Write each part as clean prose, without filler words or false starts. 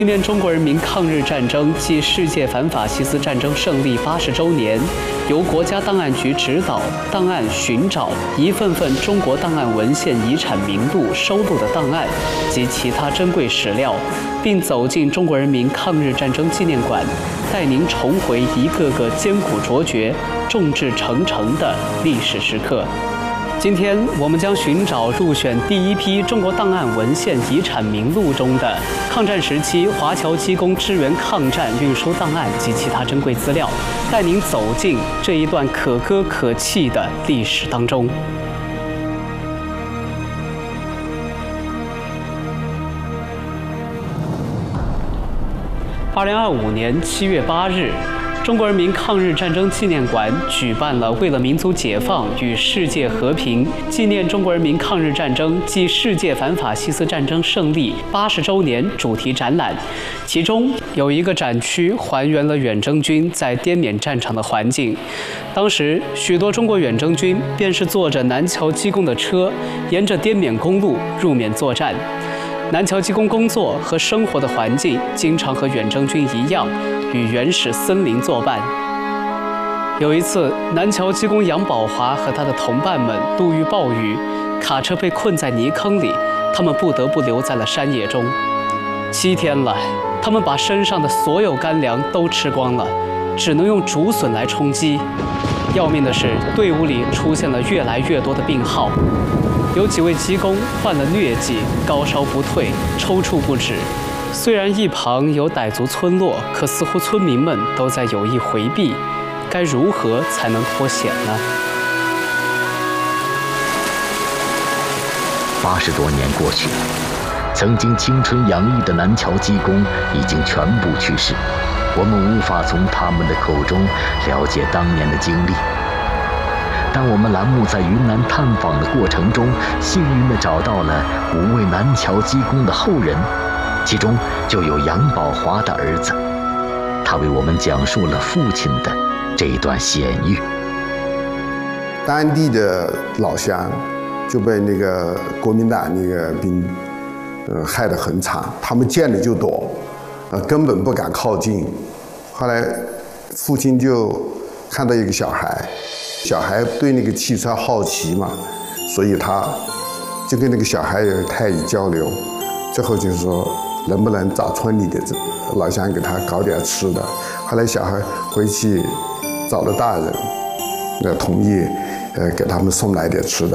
纪念中国人民抗日战争暨世界反法西斯战争胜利80周年，由国家档案局指导，档案寻找一份份中国档案文献遗产名录收录的档案及其他珍贵史料，并走进中国人民抗日战争纪念馆，带您重回一个个艰苦卓绝、众志成城的历史时刻。 今天我们将寻找入选第一批中国档案文献遗产名录中的抗战时期华侨机工支援抗战运输档案及其他珍贵资料，带您走进这一段可歌可泣的历史当中。2025年7月8日。 中国人民抗日战争纪念馆举办了为了民族解放与世界和平，纪念中国人民抗日战争暨世界反法西斯战争胜利80周年主题展览，其中有一个展区还原了远征军在滇缅战场的环境。当时，许多中国远征军便是坐着南桥机工的车，沿着滇缅公路入缅作战。 南桥机工工作和生活的环境经常和远征军一样，与原始森林作伴。有一次，南桥机工杨宝华和他的同伴们路遇暴雨，卡车被困在泥坑里，他们不得不留在了山野中。7天了，他们把身上的所有干粮都吃光了，只能用竹笋来充饥。要命的是，队伍里出现了越来越多的病号。 有几位机工患了疟疾，高烧不退，抽搐不止。虽然一旁有傣族村落，可似乎村民们都在有意回避。该如何才能脱险呢 ？80多年过去了，曾经青春洋溢的南桥机工已经全部去世，我们无法从他们的口中了解当年的经历。 但我们栏目在云南探访的过程中，幸运地找到了5位南桥机工的后人，其中就有杨宝华的儿子。他为我们讲述了父亲的这一段险遇。 当地的老乡就被那个国民党那个兵，害得很惨，他们见了就躲，根本不敢靠近。后来父亲就看到一个小孩。 小孩对那个汽车好奇嘛，所以他就跟那个小孩有太乙交流，最后就是说能不能找村里的老乡给他搞点吃的。后来小孩回去找了大人，同意给他们送来点吃的。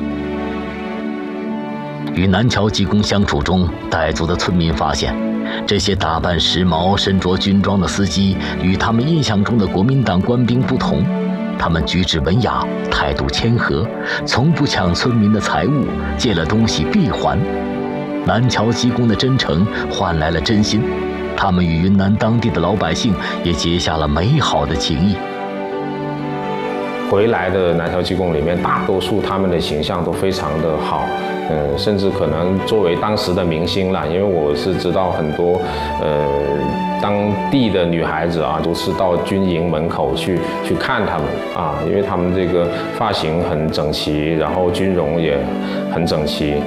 与南桥机工相处中，傣族的村民发现，这些打扮时髦、身着军装的司机与他们印象中的国民党官兵不同。 他们举止文雅，态度谦和，从不抢村民的财物，借了东西必还。南桥机工的真诚换来了真心，他们与云南当地的老百姓也结下了美好的情谊。 回来的南桥机工里面，大多数他们的形象都非常的好，甚至可能作为当时的明星了，因为我是知道很多当地的女孩子啊，都是到军营门口去看他们啊，因为他们这个发型很整齐，然后军容也很整齐。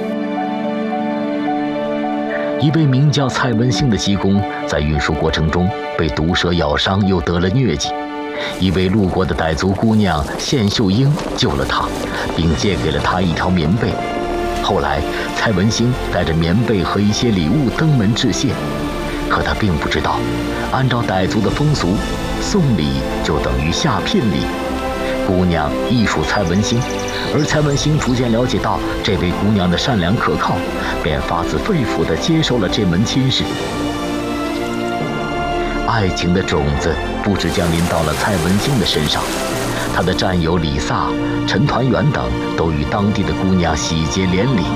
一位名叫蔡文兴的机工在运输过程中被毒蛇咬伤，又得了疟疾。一位路过的傣族姑娘谢秀英救了他，并借给了他一条棉被。后来，蔡文兴带着棉被和一些礼物登门致谢。 可他并不知道，按照傣族的风俗，送礼就等于下聘礼。姑娘亦属蔡文兴，而蔡文兴逐渐了解到这位姑娘的善良可靠，便发自肺腑地接受了这门亲事。爱情的种子不止降临到了蔡文兴的身上，他的战友李萨、陈团圆等都与当地的姑娘喜结连理。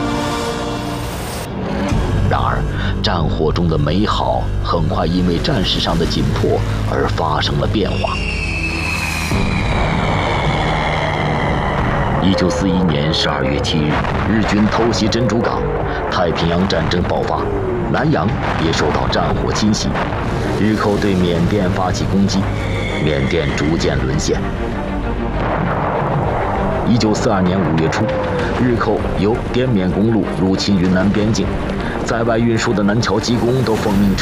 然而， 战火中的美好很快因为战事上的紧迫而发生了变化。1941年12月7日，日军偷袭珍珠港，太平洋战争爆发，南洋也受到战火侵袭，日寇对缅甸发起攻击，缅甸逐渐沦陷。1942年5月初，日寇由滇缅公路入侵云南边境，在外运输的南桥机工都奉命撤